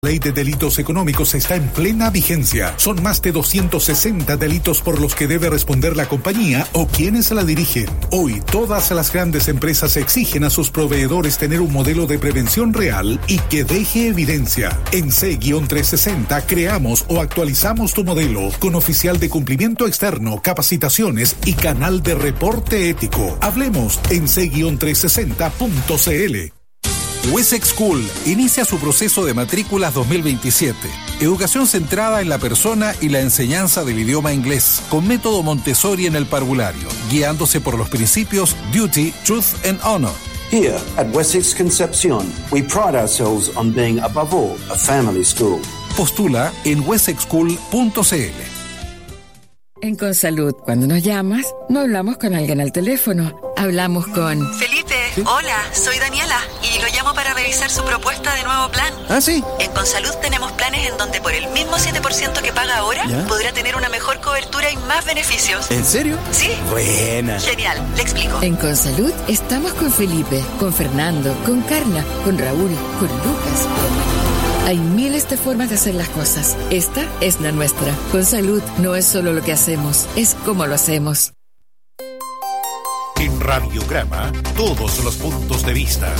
La ley de delitos económicos está en plena vigencia. Son más de 260 delitos por los que debe responder la compañía o quienes la dirigen. Hoy, todas las grandes empresas exigen a sus proveedores tener un modelo de prevención real y que deje evidencia. En C-360 creamos o actualizamos tu modelo con oficial de cumplimiento externo, capacitaciones y canal de reporte ético. Hablemos en C-360.cl. Wessex School inicia su proceso de matrículas 2027. Educación centrada en la persona y la enseñanza del idioma inglés, con método Montessori en el parvulario, guiándose por los principios Duty, Truth and Honor. Here at Wessex Concepcion, we pride ourselves on being above all a family school. Postula en wessexschool.cl. En Consalud, cuando nos llamas, no hablamos con alguien al teléfono, hablamos con... Felipe, hola, soy Daniela y lo llamo para revisar su propuesta de nuevo plan. ¿Ah, sí? En Consalud tenemos planes en donde por el mismo 7% que paga ahora, ¿ya?, podrá tener una mejor cobertura y más beneficios. ¿En serio? Sí. Buena. Genial, le explico. En Consalud estamos con Felipe, con Fernando, con Carla, con Raúl, con Lucas, con María. Hay miles de formas de hacer las cosas. Esta es la nuestra. Consalud no es solo lo que hacemos, es cómo lo hacemos. En Radiograma, todos los puntos de vista.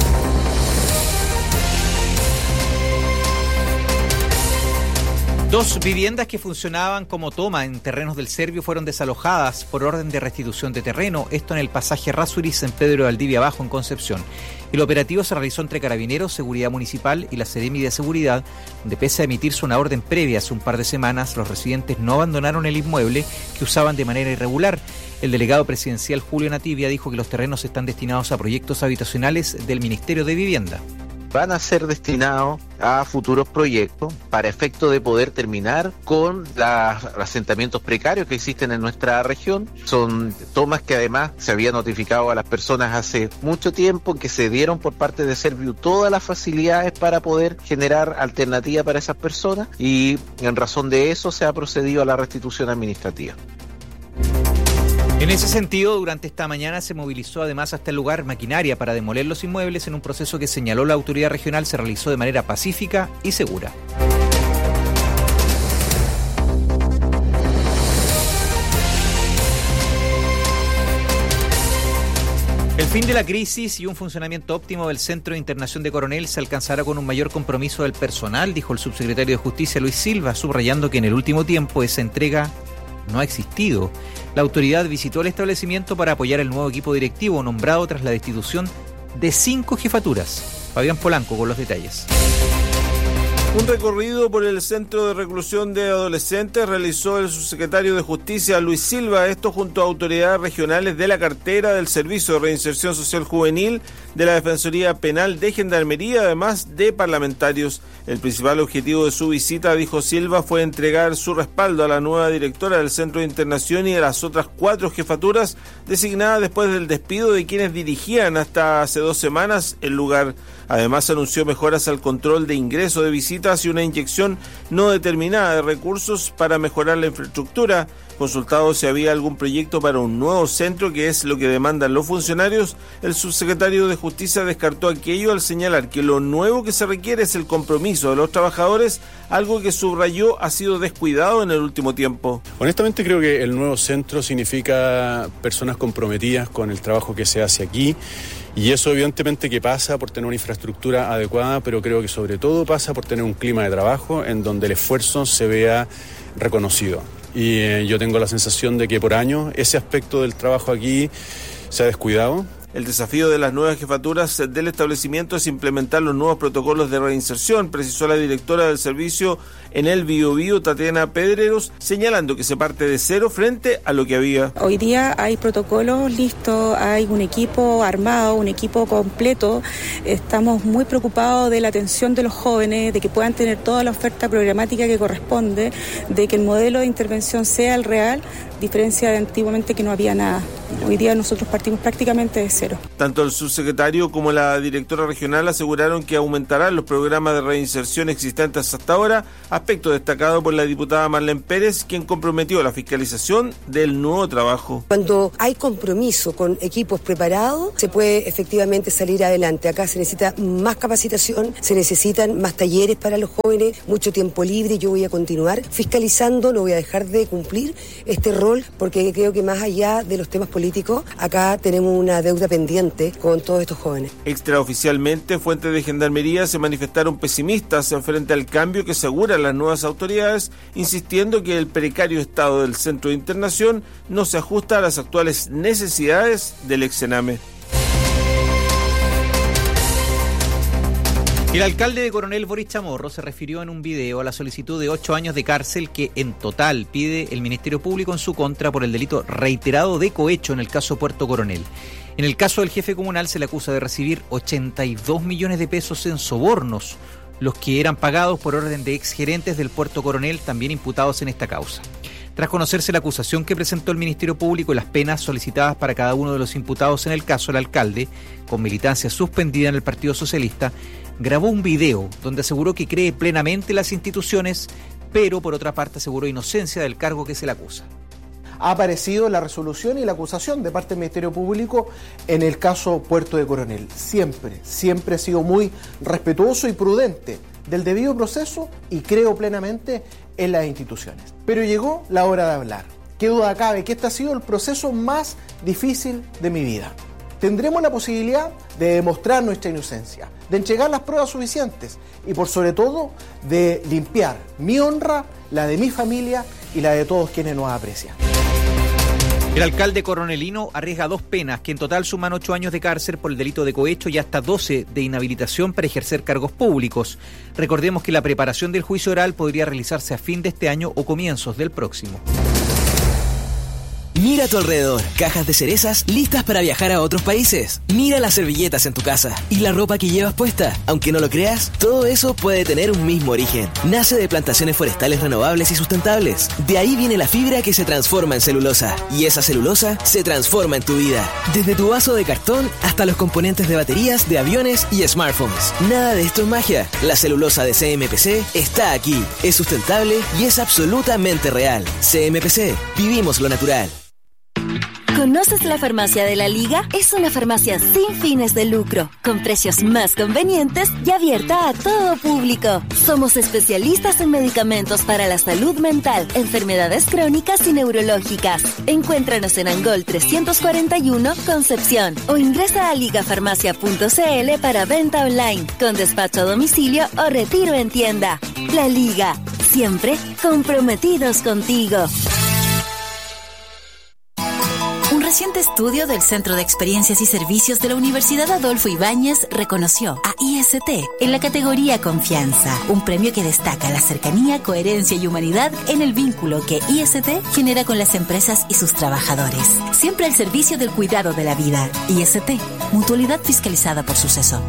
Dos viviendas que funcionaban como toma en terrenos del Servio fueron desalojadas por orden de restitución de terreno, esto en el pasaje Rasuris en Pedro de Valdivia Bajo, en Concepción. El operativo se realizó entre Carabineros, Seguridad Municipal y la Seremi de Seguridad, donde pese a emitirse una orden previa hace un par de semanas, los residentes no abandonaron el inmueble que usaban de manera irregular. El delegado presidencial Julio Nativia dijo que los terrenos están destinados a proyectos habitacionales del Ministerio de Vivienda. Van a ser destinados a futuros proyectos para efecto de poder terminar con los asentamientos precarios que existen en nuestra región. Son tomas que además se había notificado a las personas hace mucho tiempo, que se dieron por parte de Serviu todas las facilidades para poder generar alternativa para esas personas, y en razón de eso se ha procedido a la restitución administrativa. En ese sentido, durante esta mañana se movilizó además hasta el lugar maquinaria para demoler los inmuebles en un proceso que señaló la autoridad regional se realizó de manera pacífica y segura. El fin de la crisis y un funcionamiento óptimo del Centro de Internación de Coronel se alcanzará con un mayor compromiso del personal, dijo el subsecretario de Justicia Luis Silva, subrayando que en el último tiempo esa entrega no ha existido. La autoridad visitó el establecimiento para apoyar el nuevo equipo directivo nombrado tras la destitución de 5 jefaturas. Fabián Polanco con los detalles. Un recorrido por el Centro de Reclusión de Adolescentes realizó el subsecretario de Justicia Luis Silva, esto junto a autoridades regionales de la cartera del Servicio de Reinserción Social Juvenil, de la Defensoría Penal de Gendarmería, además de parlamentarios. El principal objetivo de su visita, dijo Silva, fue entregar su respaldo a la nueva directora del Centro de Internación y a las otras 4 jefaturas designadas después del despido de quienes dirigían hasta hace 2 semanas el lugar. Además, anunció mejoras al control de ingreso de visitas y una inyección no determinada de recursos para mejorar la infraestructura. Consultado si había algún proyecto para un nuevo centro, que es lo que demandan los funcionarios, el subsecretario de Justicia descartó aquello al señalar que lo nuevo que se requiere es el compromiso de los trabajadores, algo que subrayó ha sido descuidado en el último tiempo. Honestamente creo que el nuevo centro significa personas comprometidas con el trabajo que se hace aquí. Y eso evidentemente que pasa por tener una infraestructura adecuada, pero creo que sobre todo pasa por tener un clima de trabajo en donde el esfuerzo se vea reconocido. Y yo tengo la sensación de que por años ese aspecto del trabajo aquí se ha descuidado. El desafío de las nuevas jefaturas del establecimiento es implementar los nuevos protocolos de reinserción, precisó la directora del servicio en el Biobío, Tatiana Pedreros, señalando que se parte de cero frente a lo que había. Hoy día hay protocolos listos, hay un equipo armado, un equipo completo. Estamos muy preocupados de la atención de los jóvenes, de que puedan tener toda la oferta programática que corresponde, de que el modelo de intervención sea el real, diferencia de antiguamente que no había nada. Hoy día nosotros partimos prácticamente de cero. Tanto el subsecretario como la directora regional aseguraron que aumentarán los programas de reinserción existentes hasta ahora, aspecto destacado por la diputada Marlene Pérez, quien comprometió la fiscalización del nuevo trabajo. Cuando hay compromiso con equipos preparados, se puede efectivamente salir adelante. Acá se necesita más capacitación, se necesitan más talleres para los jóvenes, mucho tiempo libre. Yo voy a continuar fiscalizando, no voy a dejar de cumplir este rol, porque creo que más allá de los temas políticos, acá tenemos una deuda pendiente con todos estos jóvenes. Extraoficialmente, fuentes de Gendarmería se manifestaron pesimistas frente al cambio que aseguran las nuevas autoridades, insistiendo que el precario estado del centro de internación no se ajusta a las actuales necesidades del ex-Sename. El alcalde de Coronel, Boris Chamorro, se refirió en un video a la solicitud de 8 años de cárcel que en total pide el Ministerio Público en su contra por el delito reiterado de cohecho en el caso Puerto Coronel. En el caso del jefe comunal se le acusa de recibir 82 millones de pesos en sobornos, los que eran pagados por orden de exgerentes del Puerto Coronel, también imputados en esta causa. Tras conocerse la acusación que presentó el Ministerio Público y las penas solicitadas para cada uno de los imputados en el caso, el alcalde, con militancia suspendida en el Partido Socialista, grabó un video donde aseguró que cree plenamente en las instituciones, pero por otra parte aseguró inocencia del cargo que se le acusa. Ha aparecido la resolución y la acusación de parte del Ministerio Público en el caso Puerto de Coronel. Siempre he sido muy respetuoso y prudente del debido proceso y creo plenamente en las instituciones. Pero llegó la hora de hablar. Qué duda cabe que este ha sido el proceso más difícil de mi vida. Tendremos la posibilidad de demostrar nuestra inocencia, de entregar las pruebas suficientes y por sobre todo de limpiar mi honra, la de mi familia y la de todos quienes nos aprecian. El alcalde coronelino arriesga 2 penas que en total suman 8 años de cárcel por el delito de cohecho y hasta 12 de inhabilitación para ejercer cargos públicos. Recordemos que la preparación del juicio oral podría realizarse a fin de este año o comienzos del próximo. Mira a tu alrededor, cajas de cerezas listas para viajar a otros países. Mira las servilletas en tu casa y la ropa que llevas puesta. Aunque no lo creas, todo eso puede tener un mismo origen. Nace de plantaciones forestales renovables y sustentables. De ahí viene la fibra que se transforma en celulosa. Y esa celulosa se transforma en tu vida. Desde tu vaso de cartón hasta los componentes de baterías, de aviones y smartphones. Nada de esto es magia. La celulosa de CMPC está aquí. Es sustentable y es absolutamente real. CMPC. Vivimos lo natural. ¿Conoces la Farmacia de la Liga? Es una farmacia sin fines de lucro, con precios más convenientes y abierta a todo público. Somos especialistas en medicamentos para la salud mental, enfermedades crónicas y neurológicas. Encuéntranos en Angol 341, Concepción, o ingresa a ligafarmacia.cl para venta online, con despacho a domicilio o retiro en tienda. La Liga, siempre comprometidos contigo. Un reciente estudio del Centro de Experiencias y Servicios de la Universidad Adolfo Ibáñez reconoció a IST en la categoría Confianza, un premio que destaca la cercanía, coherencia y humanidad en el vínculo que IST genera con las empresas y sus trabajadores. Siempre al servicio del cuidado de la vida. IST, mutualidad fiscalizada por Suceso.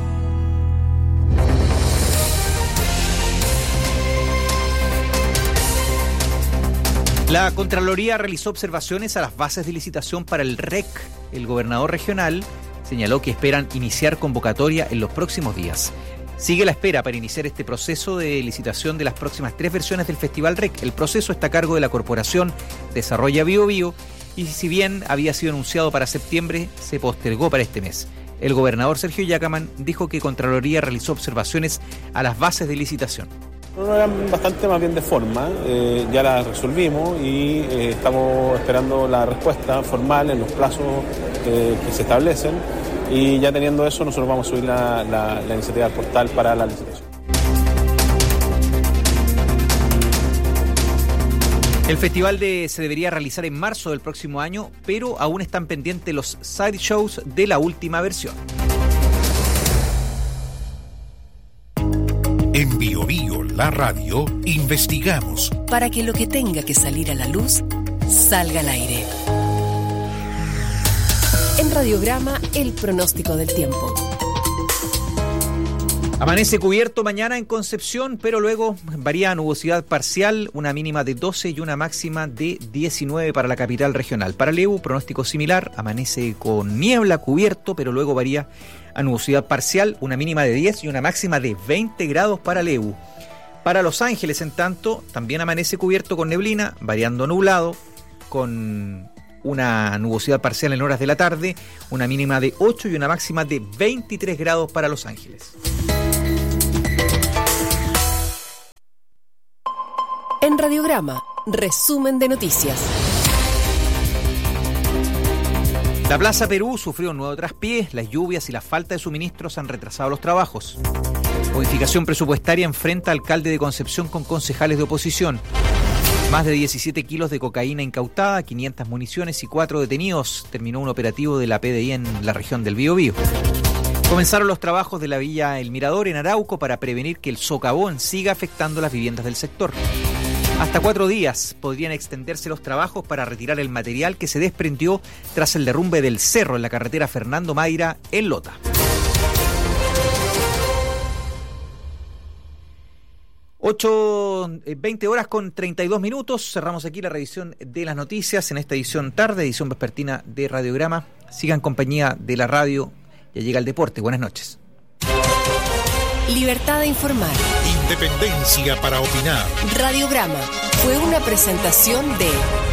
La Contraloría realizó observaciones a las bases de licitación para el REC. El gobernador regional señaló que esperan iniciar convocatoria en los próximos días. Sigue la espera para iniciar este proceso de licitación de las próximas 3 versiones del Festival REC. El proceso está a cargo de la Corporación Desarrolla Bio Bio y si bien había sido anunciado para septiembre, se postergó para este mes. El gobernador Sergio Yacaman dijo que Contraloría realizó observaciones a las bases de licitación. No eran bastante más bien de forma, ya la resolvimos y estamos esperando la respuesta formal en los plazos que se establecen y ya teniendo eso nosotros vamos a subir la iniciativa al portal para la licitación. El festival se debería realizar en marzo del próximo año, pero aún están pendientes los side shows de la última versión. En Bio Bio, la radio, investigamos para que lo que tenga que salir a la luz salga al aire. En Radiograma, el pronóstico del tiempo. Amanece cubierto mañana en Concepción, pero luego varía a nubosidad parcial, una mínima de 12 y una máxima de 19 para la capital regional. Para Leu, pronóstico similar, amanece con niebla, cubierto, pero luego varía a nubosidad parcial, una mínima de 10 y una máxima de 20 grados para Leu. Para Los Ángeles, en tanto, también amanece cubierto con neblina, variando nublado, con una nubosidad parcial en horas de la tarde, una mínima de 8 y una máxima de 23 grados para Los Ángeles. En Radiograma, resumen de noticias. La Plaza Perú sufrió un nuevo traspié. Las lluvias y la falta de suministros han retrasado los trabajos. Modificación presupuestaria enfrenta al alcalde de Concepción con concejales de oposición. Más de 17 kilos de cocaína incautada, 500 municiones y 4 detenidos. Terminó un operativo de la PDI en la región del Biobío. Comenzaron los trabajos de la Villa El Mirador en Arauco para prevenir que el socavón siga afectando las viviendas del sector. Hasta 4 días podrían extenderse los trabajos para retirar el material que se desprendió tras el derrumbe del cerro en la carretera Fernando Mayra en Lota. 8:20 horas con 32 minutos. Cerramos aquí la revisión de las noticias en esta edición tarde, edición vespertina de Radiograma. Sigan compañía de la radio. Ya llega el deporte. Buenas noches. Libertad de informar. Independencia para opinar. Radiograma fue una presentación de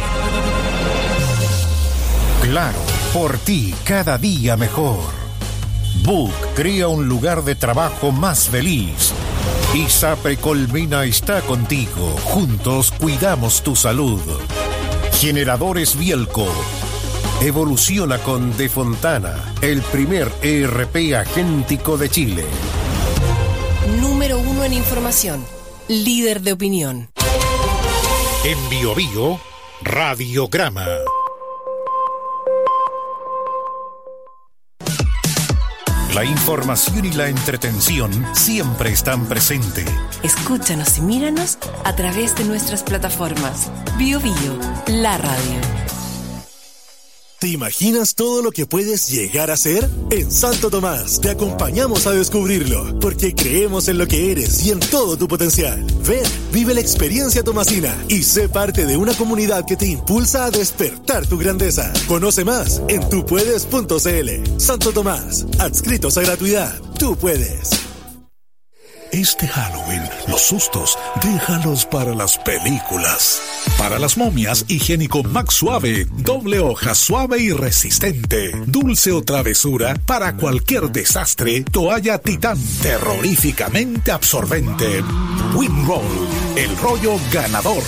Claro, por ti cada día mejor. Book crea un lugar de trabajo más feliz. ISAPRE Colmena está contigo. Juntos cuidamos tu salud. Generadores Bielco. Evoluciona con De Fontana, el primer ERP agéntico de Chile. Número 1 en información, líder de opinión. En Biobío, Radiograma. La información y la entretención siempre están presentes. Escúchanos y míranos a través de nuestras plataformas. Biobío, la radio. ¿Te imaginas todo lo que puedes llegar a ser? En Santo Tomás te acompañamos a descubrirlo, porque creemos en lo que eres y en todo tu potencial. Ven, vive la experiencia tomasina y sé parte de una comunidad que te impulsa a despertar tu grandeza. Conoce más en tupuedes.cl. Santo Tomás, adscritos a gratuidad. Tú puedes. Este Halloween, los sustos, déjalos para las películas. Para las momias, higiénico Max Suave, doble hoja suave y resistente. Dulce o travesura, para cualquier desastre, toalla Titán, terroríficamente absorbente. Winroll, el rollo ganador.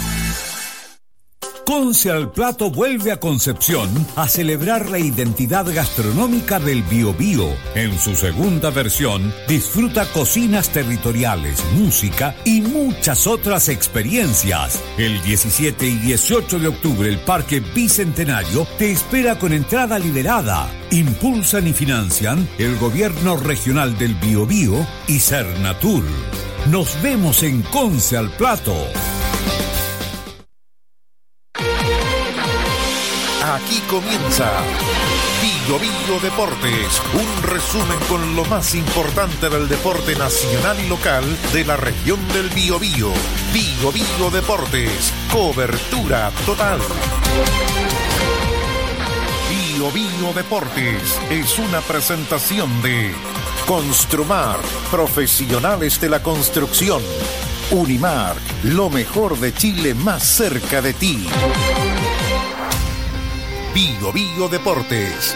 Conce al Plato vuelve a Concepción a celebrar la identidad gastronómica del Biobío. En su segunda versión, disfruta cocinas territoriales, música y muchas otras experiencias. El 17 y 18 de octubre, el Parque Bicentenario te espera con entrada liberada. Impulsan y financian el Gobierno Regional del Biobío y Cernatur. Nos vemos en Conce al Plato. Aquí comienza Biobío Deportes, un resumen con lo más importante del deporte nacional y local de la región del Biobío. Biobío Deportes, cobertura total. Biobío Deportes es una presentación de Construmar, profesionales de la construcción. Unimark, lo mejor de Chile más cerca de ti. Biobío Deportes.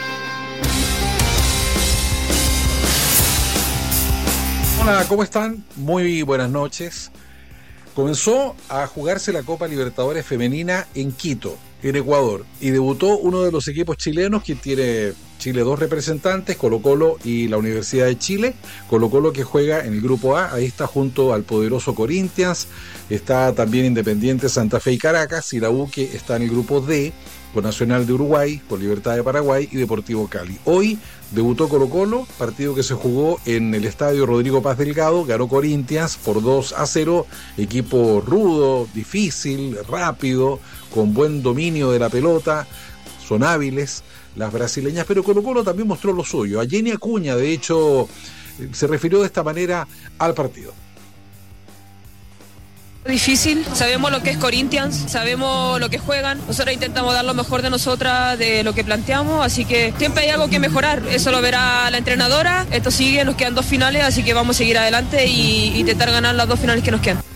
Hola, ¿cómo están? Muy buenas noches. Comenzó a jugarse la Copa Libertadores Femenina en Quito, en Ecuador, y debutó uno de los equipos chilenos que tiene Chile dos representantes, Colo-Colo y la Universidad de Chile. Colo-Colo que juega en el grupo A, ahí está junto al poderoso Corinthians, está también Independiente Santa Fe y Caracas, y la U que está en el grupo D, con Nacional de Uruguay, con Libertad de Paraguay y Deportivo Cali. Hoy debutó Colo-Colo, partido que se jugó en el estadio Rodrigo Paz Delgado, ganó Corinthians por 2-0, equipo rudo, difícil, rápido, con buen dominio de la pelota, son hábiles las brasileñas, pero Colo-Colo también mostró lo suyo. A Jenny Acuña, de hecho, se refirió de esta manera al partido. Difícil, sabemos lo que es Corinthians, sabemos lo que juegan, nosotros intentamos dar lo mejor de nosotras, de lo que planteamos, así que siempre hay algo que mejorar, eso lo verá la entrenadora, esto sigue, nos quedan 2 finales, así que vamos a seguir adelante y intentar ganar las 2 finales que nos quedan.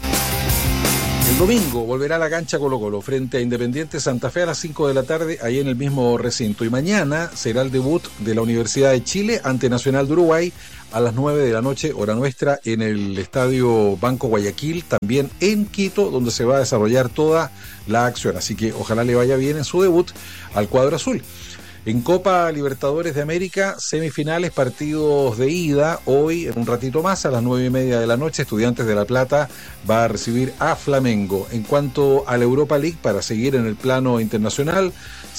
El domingo volverá a la cancha Colo-Colo frente a Independiente Santa Fe a las 5 de la tarde, ahí en el mismo recinto. Y mañana será el debut de la Universidad de Chile ante Nacional de Uruguay a las 9 de la noche, hora nuestra, en el Estadio Banco Guayaquil, también en Quito, donde se va a desarrollar toda la acción. Así que ojalá le vaya bien en su debut al cuadro azul. En Copa Libertadores de América, semifinales, partidos de ida. Hoy, en un ratito más, a las 9:30 de la noche, Estudiantes de La Plata va a recibir a Flamengo. En cuanto a la Europa League, para seguir en el plano internacional,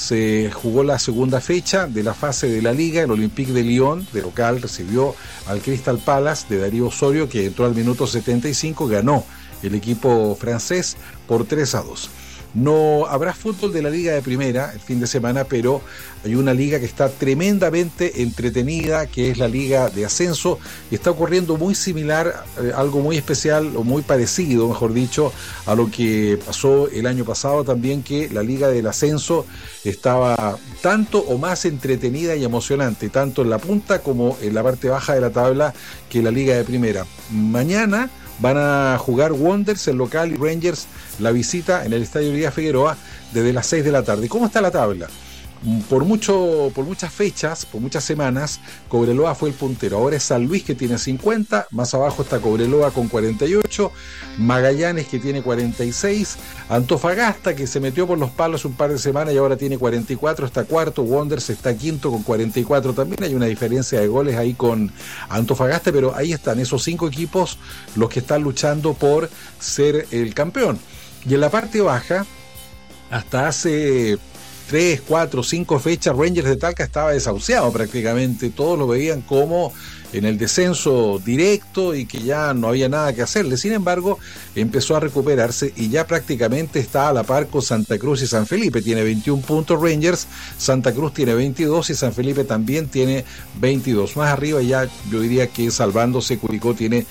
se jugó la segunda fecha de la fase de la Liga. El Olympique de Lyon, de local, recibió al Crystal Palace de Darío Osorio, que entró al minuto 75, ganó el equipo francés por 3-2. No habrá fútbol de la Liga de Primera el fin de semana, pero hay una liga que está tremendamente entretenida, que es la Liga de Ascenso, y está ocurriendo muy similar, algo muy especial, o muy parecido, mejor dicho, a lo que pasó el año pasado también, que la Liga del Ascenso estaba tanto o más entretenida y emocionante, tanto en la punta como en la parte baja de la tabla, que la Liga de Primera. Mañana van a jugar Wanderers el local y Rangers la visita en el Estadio Elías Figueroa desde las 6 de la tarde. ¿Cómo está la tabla? Por muchas fechas, por muchas semanas, Cobreloa fue el puntero. Ahora es San Luis, que tiene 50, más abajo está Cobreloa con 48, Magallanes, que tiene 46, Antofagasta, que se metió por los palos un par de semanas y ahora tiene 44, está cuarto, Wanderers está quinto con 44, también hay una diferencia de goles ahí con Antofagasta, pero ahí están esos 5 equipos los que están luchando por ser el campeón. Y en la parte baja, hasta hace 3, 4, 5 fechas, Rangers de Talca estaba desahuciado prácticamente, todos lo veían como en el descenso directo y que ya no había nada que hacerle. Sin embargo, empezó a recuperarse y ya prácticamente está a la par con Santa Cruz y San Felipe. Tiene 21 puntos Rangers, Santa Cruz tiene 22 y San Felipe también tiene 22. Más arriba ya yo diría que salvándose, Curicó tiene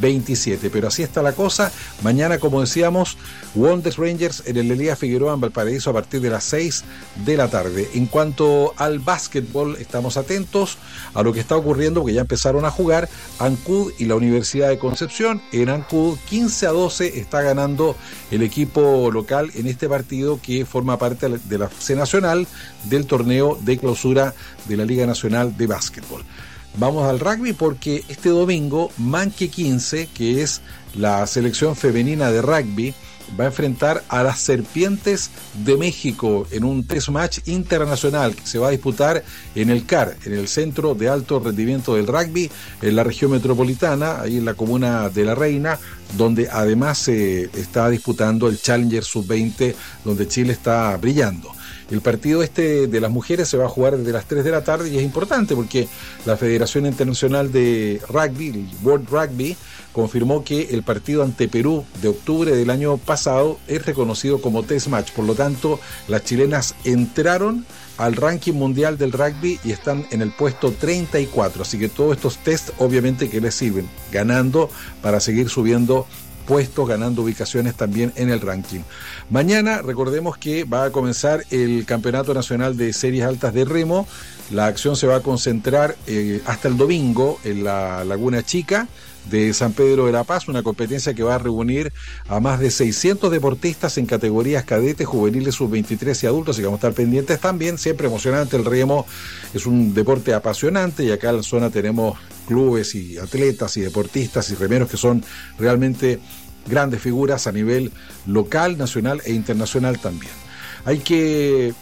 27, pero así está la cosa. Mañana, como decíamos, Wanderers Rangers en el Elías Figueroa en Valparaíso a partir de las 6 de la tarde. En cuanto al básquetbol, estamos atentos a lo que está ocurriendo, porque ya empezaron a jugar Ancud y la Universidad de Concepción. En Ancud 15-12 está ganando el equipo local en este partido que forma parte de la fase nacional del torneo de clausura de la Liga Nacional de Básquetbol. Vamos al rugby, porque este domingo Manque 15, que es la selección femenina de rugby, va a enfrentar a las Serpientes de México en un test match internacional que se va a disputar en el CAR, en el Centro de Alto Rendimiento del Rugby, en la región metropolitana, ahí en la comuna de La Reina, donde además se está disputando el Challenger Sub-20, donde Chile está brillando. El partido de las mujeres se va a jugar desde las 3 de la tarde y es importante porque la Federación Internacional de Rugby, el World Rugby, confirmó que el partido ante Perú de octubre del año pasado es reconocido como test match. Por lo tanto, las chilenas entraron al ranking mundial del rugby y están en el puesto 34. Así que todos estos test obviamente que les sirven, ganando para seguir subiendo puestos, ganando ubicaciones también en el ranking. Mañana recordemos que va a comenzar el Campeonato Nacional de Series Altas de Remo. La acción se va a concentrar hasta el domingo en la Laguna Chica de San Pedro de la Paz, una competencia que va a reunir a más de 600 deportistas en categorías cadetes, juveniles, sub-23 y adultos, así que vamos a estar pendientes también. Siempre emocionante, el remo es un deporte apasionante y acá en la zona tenemos clubes y atletas y deportistas y remeros que son realmente grandes figuras a nivel local, nacional e internacional también. Hay que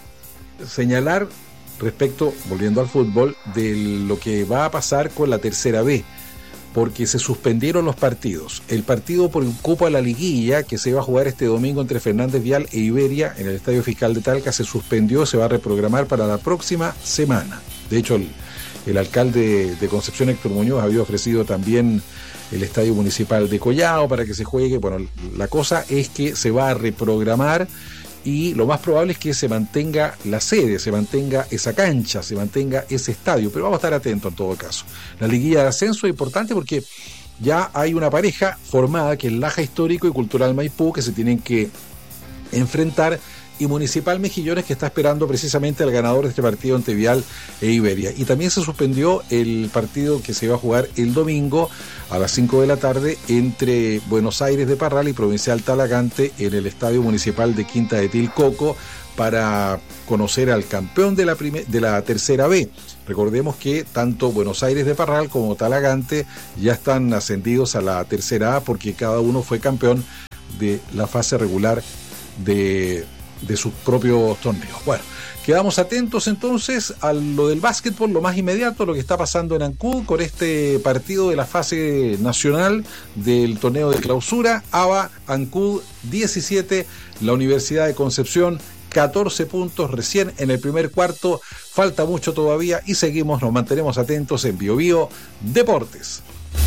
señalar respecto, volviendo al fútbol, de lo que va a pasar con la tercera B, porque se suspendieron los partidos. El partido por un cupo a la liguilla, que se iba a jugar este domingo entre Fernández Vial e Iberia en el Estadio Fiscal de Talca, se suspendió, se va a reprogramar para la próxima semana. De hecho, el alcalde de Concepción, Héctor Muñoz, había ofrecido también el Estadio Municipal de Collao para que se juegue. Bueno, la cosa es que se va a reprogramar y lo más probable es que se mantenga la sede, se mantenga esa cancha, se mantenga ese estadio, pero vamos a estar atentos en todo caso. La liguilla de ascenso es importante porque ya hay una pareja formada que es Laja Histórico y Cultural Maipú, que se tienen que enfrentar, y Municipal Mejillones, que está esperando precisamente al ganador de este partido entre Vial e Iberia. Y también se suspendió el partido que se iba a jugar el domingo a las 5 de la tarde entre Buenos Aires de Parral y Provincial Talagante en el Estadio Municipal de Quinta de Tilcoco, para conocer al campeón de la tercera B. Recordemos que tanto Buenos Aires de Parral como Talagante ya están ascendidos a la tercera A, porque cada uno fue campeón de la fase regular de sus propios torneos. Bueno, quedamos atentos entonces a lo del básquetbol, lo más inmediato, lo que está pasando en Ancud con este partido de la fase nacional del torneo de clausura. ABA Ancud 17, la Universidad de Concepción 14 puntos recién en el primer cuarto. Falta mucho todavía y nos mantenemos atentos en Bio Bio Deportes.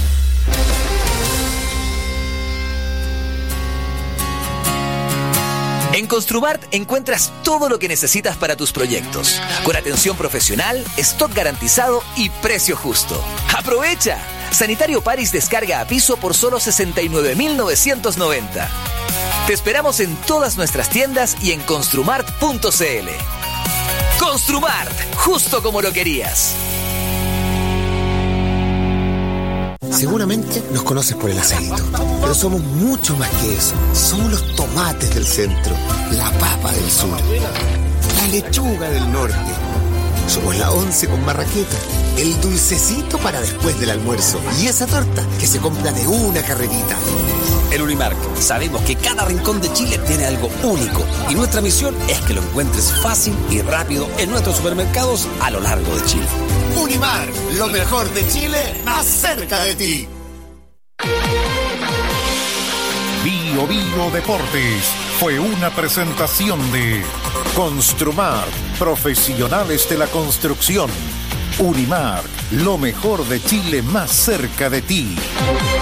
En Construmart encuentras todo lo que necesitas para tus proyectos, con atención profesional, stock garantizado y precio justo. ¡Aprovecha! Sanitario Paris descarga a piso por solo 69.990. Te esperamos en todas nuestras tiendas y en construmart.cl. Construmart, justo como lo querías. Seguramente nos conoces por el asadito, pero somos mucho más que eso. Somos los tomates del centro, la papa del sur, la lechuga del norte. Somos la 11 con marraqueta, el dulcecito para después del almuerzo y esa torta que se compra de una carrerita. En Unimark sabemos que cada rincón de Chile tiene algo único y nuestra misión es que lo encuentres fácil y rápido en nuestros supermercados a lo largo de Chile. Unimark, lo mejor de Chile, más cerca de ti. Bio Bio Deportes fue una presentación de Construmart, profesionales de la construcción. Unimark, lo mejor de Chile, más cerca de ti.